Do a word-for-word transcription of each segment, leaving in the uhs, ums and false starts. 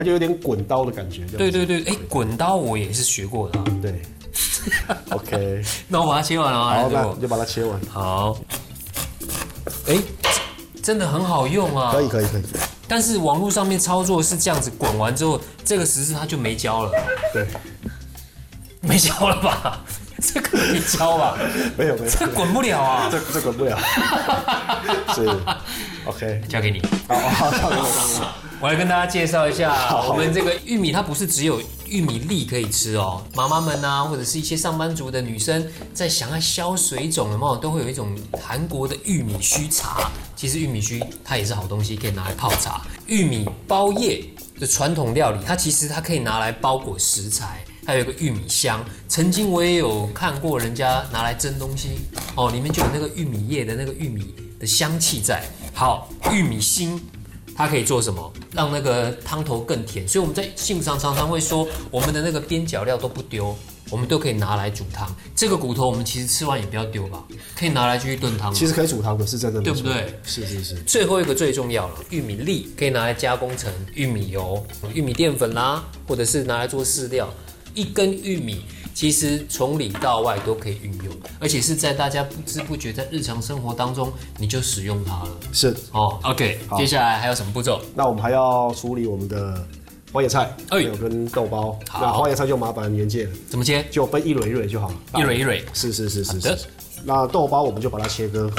它就有点滚刀的感觉。 对对对，哎，滚刀我也是学过的、啊。 对 ，OK， 那我把它切完了啊。 好，那你就把它切完。 好，哎，真的很好用啊。 可以可以可以。 但是网络上面操作是这样子，滚完之后，这个十字它就没胶了。 对， 没胶了吧？这个可以胶吧？ 没有没有， 这滚不了啊！ 这这滚不了。是 ，OK， 交给你。 好好，交给我。 我来跟大家介绍一下，我们这个玉米它不是只有玉米粒可以吃哦。妈妈们啊，或者是一些上班族的女生，在想要消水肿，有没有都会有一种韩国的玉米须茶。其实玉米须它也是好东西，可以拿来泡茶。玉米包叶的传统料理，它其实它可以拿来包裹食材。还有一个玉米香，曾经我也有看过人家拿来蒸东西哦，里面就有那个玉米叶的那个玉米的香气在。好，玉米芯它可以做什么？让那个汤头更甜。所以我们在幸福常常常会说，我们的那个边角料都不丢，我们都可以拿来煮汤。这个骨头我们其实吃完也不要丢吧，可以拿来继续炖汤。 其实可以煮汤的，是真的， 对不对？ 是是是。 最后一个最重要了，玉米粒可以拿来加工成玉米油、玉米淀粉啦，或者是拿来做饲料。一根玉米其实从里到外都可以运用，而且是在大家不知不觉在日常生活当中你就使用它了。 是哦 ，OK， 接下来还有什么步骤？ 那我们还要处理我们的花椰菜，还有跟豆包。那花椰菜就麻烦年界了， 怎么切？ 就分一蕊一蕊就好了， 一蕊一蕊。 是是是是是。那豆包我们就把它切割。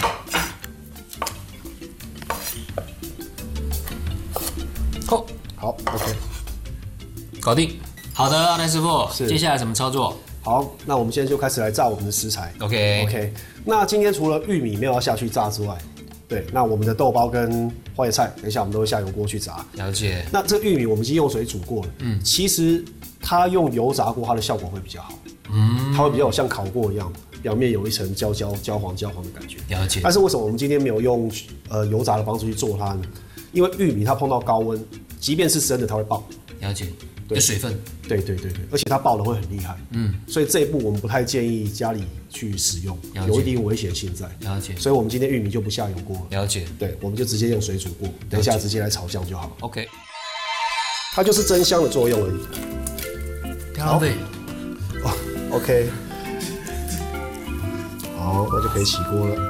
好， 好 ，OK， 搞定。好的，阿赖师傅，接下来怎么操作？ 好，那我们现在就开始来炸我们的食材。 OK OK， 那今天除了玉米没有要下去炸之外，对，那我们的豆包跟花椰菜，等一下我们都会下油锅去炸。 了解。 那这玉米我们已经用水煮过了，嗯，其实它用油炸过，它的效果会比较好，嗯，它会比较像烤过一样，表面有一层焦焦焦黄焦黄的感觉。 了解。 但是为什么我们今天没有用呃油炸的方式去做它呢？因为玉米它碰到高温，即便是生的，它会爆。 了解。有水分， 对对对对，而且它爆的会很厉害，嗯，所以这一步我们不太建议家里去使用，有一定危险性在。 了解， 所以我们今天玉米就不下油锅了。 了解， 对，我们就直接用水煮过，等一下直接来炒香就好了。 OK， 它就是增香的作用而已。 好的， 哇 ，OK， 好，那就可以起锅了。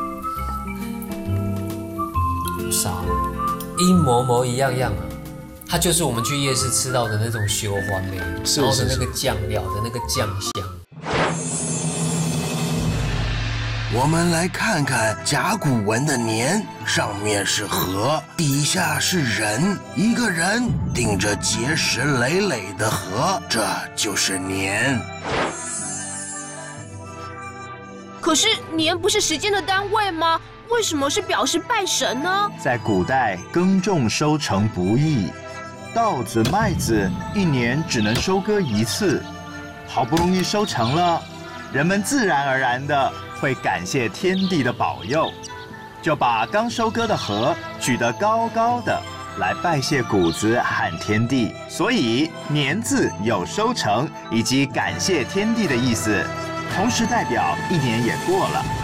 傻，一模模一样样啊。它就是我们去夜市吃到的那种修欢嘞，然后的那个酱料的那个酱香。 我们来看看甲骨文的年，上面是河，底下是人，一个人顶着结实累累的河，这就是年。 可是年不是时间的单位吗？为什么是表示拜神呢？ 在古代，耕种收成不易。稻子、麦子一年只能收割一次，好不容易收成了，人们自然而然的会感谢天地的保佑，就把刚收割的禾举得高高的，来拜谢谷子和天地。所以“年”字有收成以及感谢天地的意思，同时代表一年也过了。